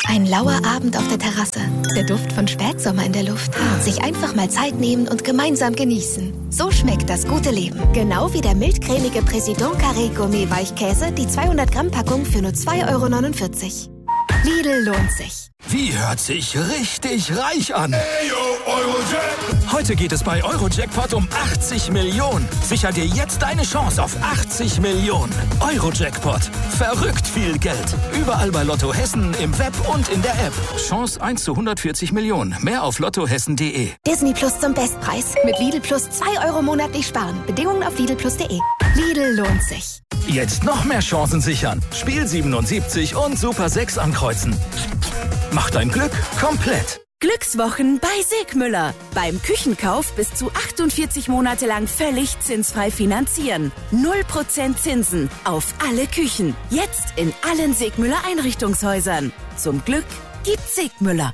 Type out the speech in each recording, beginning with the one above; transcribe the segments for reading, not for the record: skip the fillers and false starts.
Ein lauer Abend auf der Terrasse. Der Duft von Spätsommer in der Luft. Sich einfach mal Zeit nehmen und gemeinsam genießen. So schmeckt das gute Leben. Genau wie der mildcremige Président Carré Gourmet Weichkäse, die 200 Gramm Packung für nur 2,49 €. Lidl lohnt sich. Wie hört sich richtig reich an? Eurojackpot. Heute geht es bei Eurojackpot um 80 Millionen. Sicher dir jetzt deine Chance auf 80 Millionen. Eurojackpot. Verrückt viel Geld. Überall bei Lotto Hessen, im Web und in der App. Chance 1 zu 140 Millionen. Mehr auf lottohessen.de. Disney Plus zum Bestpreis. Mit Lidl Plus 2 € monatlich sparen. Bedingungen auf lidlplus.de. Lidl lohnt sich. Jetzt noch mehr Chancen sichern. Spiel 77 und Super 6 ankreuzen. Mach dein Glück komplett. Glückswochen bei Segmüller. Beim Küchenkauf bis zu 48 Monate lang völlig zinsfrei finanzieren. 0% Zinsen auf alle Küchen. Jetzt in allen Segmüller Einrichtungshäusern. Zum Glück gibt's Segmüller.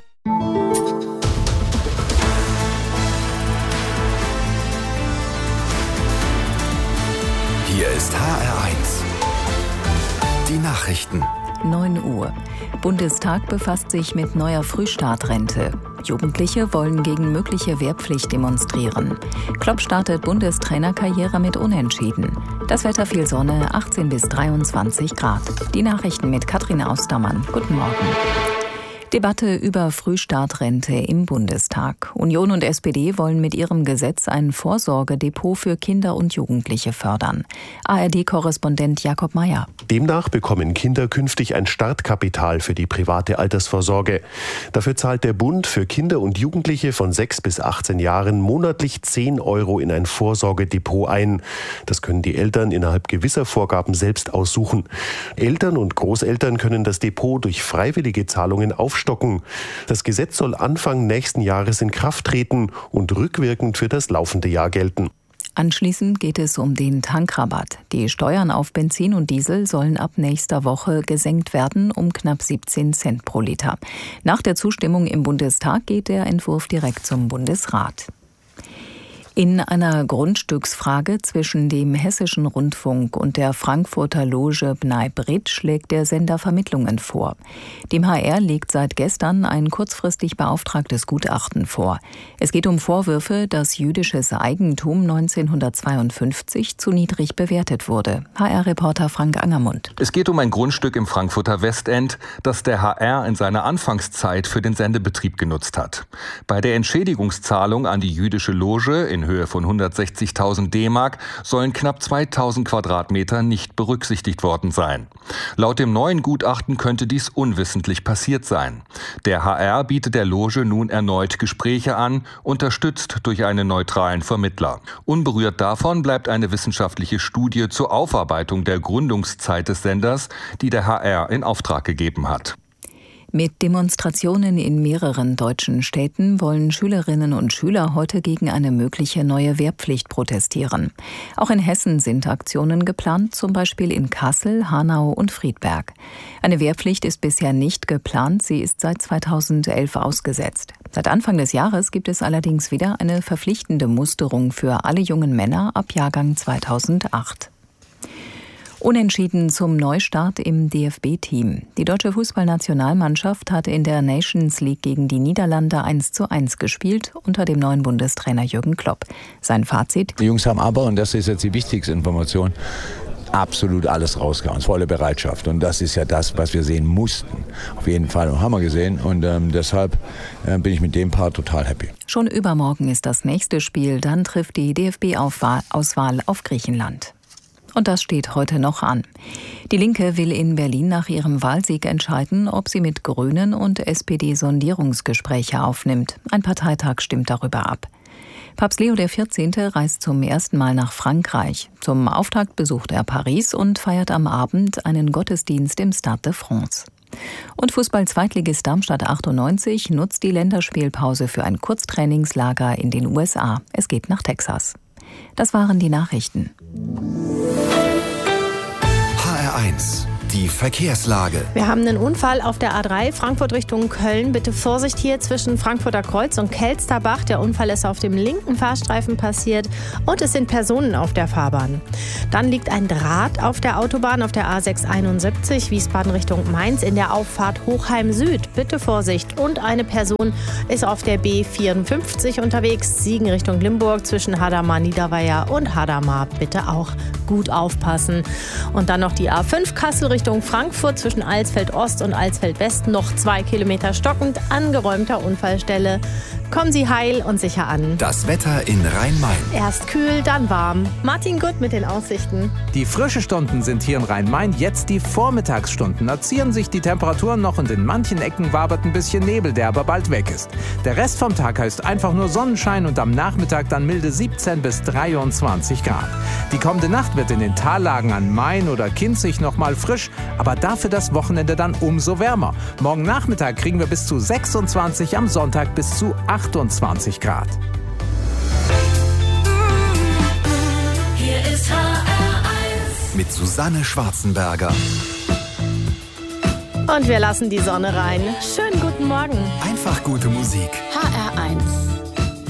Hier ist HR1. Die Nachrichten. 9 Uhr. Bundestag befasst sich mit neuer Frühstartrente. Jugendliche wollen gegen mögliche Wehrpflicht demonstrieren. Klopp startet Bundestrainerkarriere mit Unentschieden. Das Wetter viel Sonne, 18 bis 23 Grad. Die Nachrichten mit Katrin Austermann. Guten Morgen. Debatte über Frühstartrente im Bundestag. Union und SPD wollen mit ihrem Gesetz ein Vorsorgedepot für Kinder und Jugendliche fördern. ARD-Korrespondent Jakob Mayer. Demnach bekommen Kinder künftig ein Startkapital für die private Altersvorsorge. Dafür zahlt der Bund für Kinder und Jugendliche von 6 bis 18 Jahren monatlich 10 € in ein Vorsorgedepot ein. Das können die Eltern innerhalb gewisser Vorgaben selbst aussuchen. Eltern und Großeltern können das Depot durch freiwillige Zahlungen aufstocken. Das Gesetz soll Anfang nächsten Jahres in Kraft treten und rückwirkend für das laufende Jahr gelten. Anschließend geht es um den Tankrabatt. Die Steuern auf Benzin und Diesel sollen ab nächster Woche gesenkt werden um knapp 17 Cent pro Liter. Nach der Zustimmung im Bundestag geht der Entwurf direkt zum Bundesrat. In einer Grundstücksfrage zwischen dem Hessischen Rundfunk und der Frankfurter Loge Bnei Brit schlägt der Sender Vermittlungen vor. Dem HR liegt seit gestern ein kurzfristig beauftragtes Gutachten vor. Es geht um Vorwürfe, dass jüdisches Eigentum 1952 zu niedrig bewertet wurde. HR-Reporter Frank Angermund. Es geht um ein Grundstück im Frankfurter Westend, das der HR in seiner Anfangszeit für den Sendebetrieb genutzt hat. Bei der Entschädigungszahlung an die jüdische Loge in Höhe von 160.000 D-Mark sollen knapp 2.000 Quadratmeter nicht berücksichtigt worden sein. Laut dem neuen Gutachten könnte dies unwissentlich passiert sein. Der HR bietet der Loge nun erneut Gespräche an, unterstützt durch einen neutralen Vermittler. Unberührt davon bleibt eine wissenschaftliche Studie zur Aufarbeitung der Gründungszeit des Senders, die der HR in Auftrag gegeben hat. Mit Demonstrationen in mehreren deutschen Städten wollen Schülerinnen und Schüler heute gegen eine mögliche neue Wehrpflicht protestieren. Auch in Hessen sind Aktionen geplant, zum Beispiel in Kassel, Hanau und Friedberg. Eine Wehrpflicht ist bisher nicht geplant, sie ist seit 2011 ausgesetzt. Seit Anfang des Jahres gibt es allerdings wieder eine verpflichtende Musterung für alle jungen Männer ab Jahrgang 2008. Unentschieden zum Neustart im DFB-Team. Die deutsche Fußballnationalmannschaft hat in der Nations League gegen die Niederlande 1:1 gespielt unter dem neuen Bundestrainer Jürgen Klopp. Sein Fazit: Die Jungs haben aber, und das ist jetzt die wichtigste Information, absolut alles rausgehauen, volle Bereitschaft. Und das ist ja das, was wir sehen mussten. Auf jeden Fall, und haben wir gesehen. Und deshalb bin ich mit dem Part total happy. Schon übermorgen ist das nächste Spiel. Dann trifft die DFB-Auswahl auf Griechenland. Und das steht heute noch an. Die Linke will in Berlin nach ihrem Wahlsieg entscheiden, ob sie mit Grünen und SPD Sondierungsgespräche aufnimmt. Ein Parteitag stimmt darüber ab. Papst Leo XIV. Reist zum ersten Mal nach Frankreich. Zum Auftakt besucht er Paris und feiert am Abend einen Gottesdienst im Stade de France. Und Fußball-Zweitligist Darmstadt 98 nutzt die Länderspielpause für ein Kurztrainingslager in den USA. Es geht nach Texas. Das waren die Nachrichten. HR1, Die Verkehrslage. Wir haben einen Unfall auf der A3 Frankfurt Richtung Köln. Bitte Vorsicht hier zwischen Frankfurter Kreuz und Kelsterbach. Der Unfall ist auf dem linken Fahrstreifen passiert und es sind Personen auf der Fahrbahn. Dann liegt ein Draht auf der Autobahn auf der A671 Wiesbaden Richtung Mainz in der Auffahrt Hochheim Süd. Bitte Vorsicht. Und eine Person ist auf der B54 unterwegs, Siegen Richtung Limburg zwischen Hadamar Niederweiher und Hadamar. Bitte auch gut aufpassen. Und dann noch die A5 Kassel Richtung Frankfurt zwischen Alsfeld Ost und Alsfeld West. Noch 2 Kilometer stockend, angeräumter Unfallstelle. Kommen Sie heil und sicher an. Das Wetter in Rhein-Main. Erst kühl, dann warm. Martin Gutt mit den Aussichten. Die frischen Stunden sind hier in Rhein-Main jetzt die Vormittagsstunden. Da ziehen sich die Temperaturen noch und in manchen Ecken wabert ein bisschen Nebel, der aber bald weg ist. Der Rest vom Tag heißt einfach nur Sonnenschein und am Nachmittag dann milde 17 bis 23 Grad. Die kommende Nacht wird in den Tallagen an Main oder Kinzig noch mal frisch, aber dafür das Wochenende dann umso wärmer. Morgen Nachmittag kriegen wir bis zu 26, am Sonntag bis zu 28 Grad. Hier ist HR1 mit Susanne Schwarzenberger. Und wir lassen die Sonne rein. Schönen guten Morgen. Einfach gute Musik. HR1